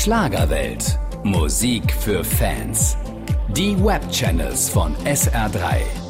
Schlagerwelt. Musik für Fans. Die Webchannels von SR3.